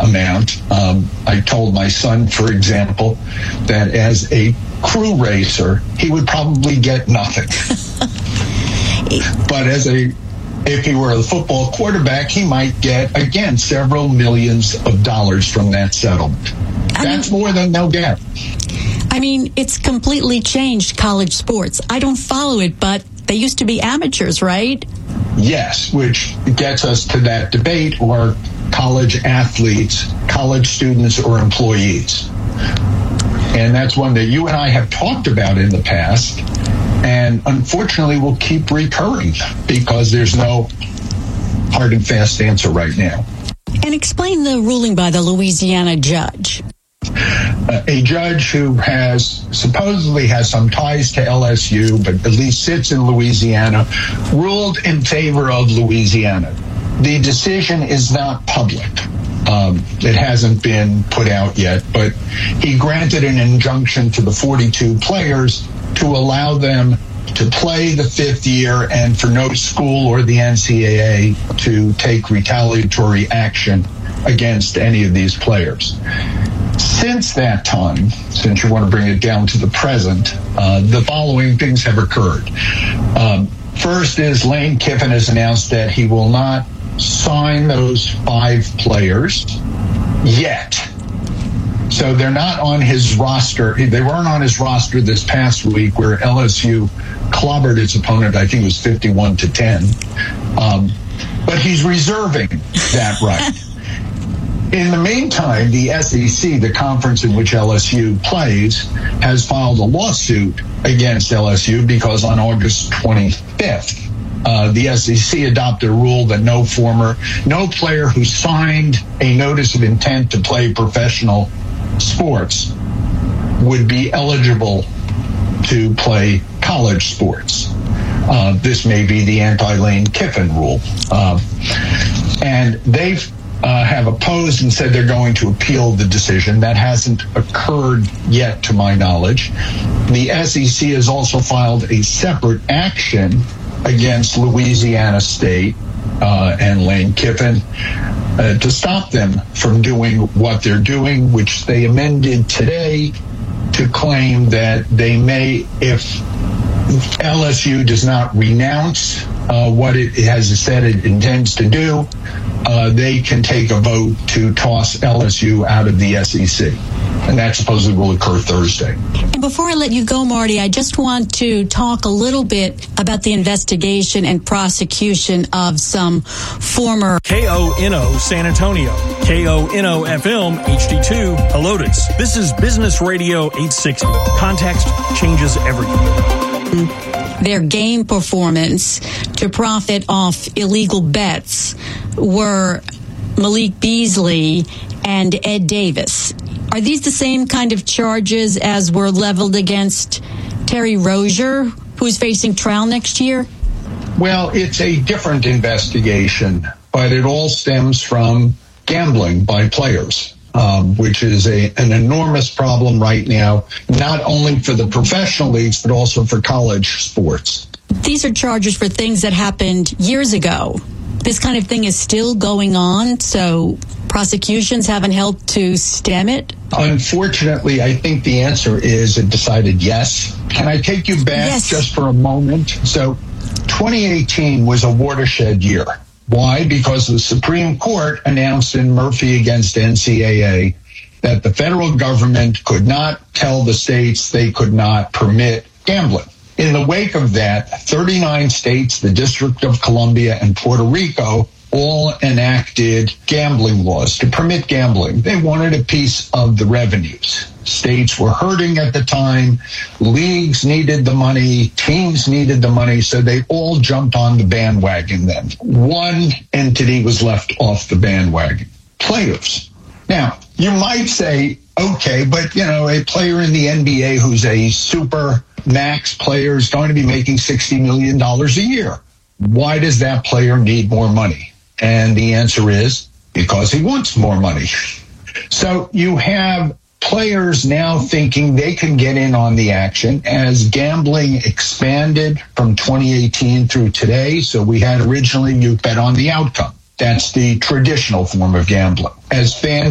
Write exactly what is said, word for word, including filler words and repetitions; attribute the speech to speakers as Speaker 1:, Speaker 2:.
Speaker 1: amount. Um, I told my son, for example, that as a crew racer, he would probably get nothing. But as a, if he were a football quarterback, he might get, again, several millions of dollars from that settlement. I That's mean, more than they'll get.
Speaker 2: I mean, it's completely changed college sports. I don't follow it, but they used to be amateurs, right?
Speaker 1: Yes, which gets us to that debate, or college athletes, college students, or employees. And that's one that you and I have talked about in the past, and unfortunately will keep recurring because there's no hard and fast answer right now.
Speaker 2: And explain the ruling by the Louisiana judge.
Speaker 1: Uh, a judge who has supposedly has some ties to L S U, but at least sits in Louisiana, ruled in favor of Louisiana. The decision is not public. Um, it hasn't been put out yet, but he granted an injunction to the forty-two players to allow them to play the fifth year and for no school or the N C double A to take retaliatory action against any of these players. Since that time, since you want to bring it down to the present, uh, the following things have occurred. Um, first is Lane Kiffin has announced that he will not sign those five players yet. So they're not on his roster. They weren't on his roster this past week where L S U clobbered its opponent. I think it was fifty-one to ten. Um, but he's reserving that right. In the meantime, the S E C, the conference in which L S U plays, has filed a lawsuit against L S U because on August twenty-fifth, uh, the S E C adopted a rule that no former, no player who signed a notice of intent to play professional sports would be eligible to play college sports. Uh, this may be the anti-Lane Kiffin rule. Uh, and they've Uh, have opposed and said they're going to appeal the decision. That hasn't occurred yet, to my knowledge. The S E C has also filed a separate action against Louisiana State uh, and Lane Kiffin uh, to stop them from doing what they're doing, which they amended today to claim that they may, if L S U does not renounce uh, what it has said it intends to do, uh, they can take a vote to toss L S U out of the S E C. And that supposedly will occur Thursday.
Speaker 2: And before I let you go, Marty, I just want to talk a little bit about the investigation and prosecution of some former
Speaker 3: K O N O San Antonio, K O N O F M H D two Helotes. This is Business Radio eight sixty. Context changes everything.
Speaker 2: Their game performance to profit off illegal bets were Malik Beasley and Ed Davis. Are these the same kind of charges as were leveled against Terry Rozier, who's facing trial next year?
Speaker 1: Well, it's a different investigation, but it all stems from gambling by players. Um, which is a, an enormous problem right now, not only for the professional leagues, but also for college sports.
Speaker 2: These are charges for things that happened years ago. This kind of thing is still going on, so prosecutions haven't helped to stem it?
Speaker 1: Unfortunately, I think the answer is a decided yes. Can I take you back
Speaker 2: yes.
Speaker 1: just for a moment? So twenty eighteen was a watershed year. Why? Because the Supreme Court announced in Murphy against N C double A that the federal government could not tell the states they could not permit gambling. In the wake of that, thirty-nine states, the District of Columbia, and Puerto Rico all enacted gambling laws to permit gambling. They wanted a piece of the revenues. States were hurting at the time. Leagues needed the money. Teams needed the money. So they all jumped on the bandwagon then. One entity was left off the bandwagon. Players. Now, you might say, okay, but, you know, a player in the N B A who's a super max player is going to be making sixty million dollars a year. Why does that player need more money? And the answer is because he wants more money. So you have players now thinking they can get in on the action as gambling expanded from twenty eighteen through today. So we had originally you bet on the outcome. That's the traditional form of gambling. As fans